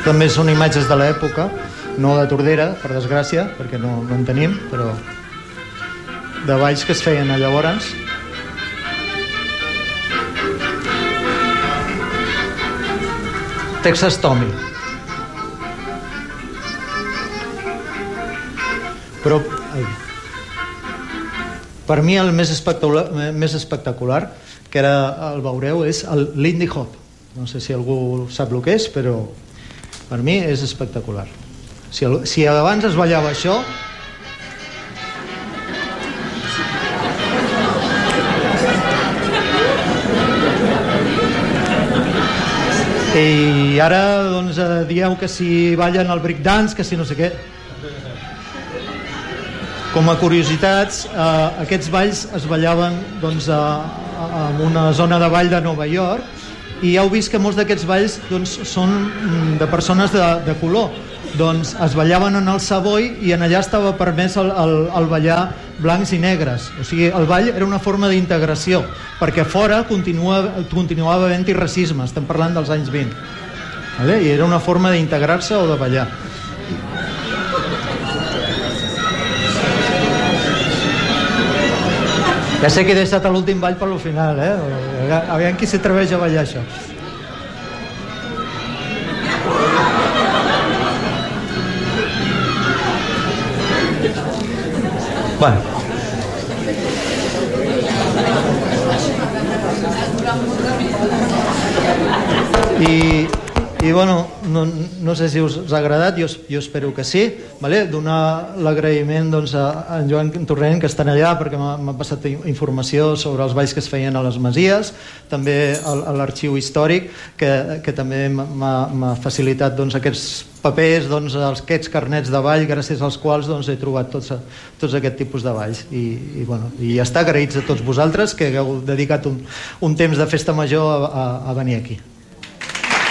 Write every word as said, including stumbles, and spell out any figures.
també són imatges de l'època, no de Tordera, per desgràcia, perquè no, no en tenim, però de balls que es feien a llavors. Texas Tommy. Però ai, per mi el més espectacular, més espectacular que ara el veureu és el Lindy Hop. No sé si algú sap el que és, però per mi és espectacular. Si, el, si abans es ballava això, i ara doncs dieu que si ballen el breakdance, que si no sé què. Com a curiositats, eh, aquests balls es ballaven doncs, a, a, en una zona de ball de Nova York, i ja heu vist que molts d'aquests balls doncs, són de persones de, de color. Doncs es ballaven en el Savoy i en allà estava permès el, el, el ballar blancs i negres. O sigui, el ball era una forma d'integració, perquè fora continua, continuava havent-hi racisme. Estem parlant dels anys vint, vale? I era una forma d'integrar-se o de ballar. Ja sé que he deixat l'últim ball per al final, eh? Aviam qui s'atreveix a ballar això. Bueno. I, i bueno, no, no sé si us ha agradat, jo, jo espero que sí, vale? Donar l'agraïment doncs, a en Joan Torrent, que estan allà, perquè m'ha passat informació sobre els balls que es feien a les Masies, també a, a l'arxiu històric, que, que també m'ha facilitat doncs, aquests papers, doncs, aquests carnets de ball, gràcies als quals doncs, he trobat tots, tots aquest tipus de balls. I, i, bueno, i ja està, agraïts a tots vosaltres que hagueu dedicat un, un temps de festa major a, a, a venir aquí.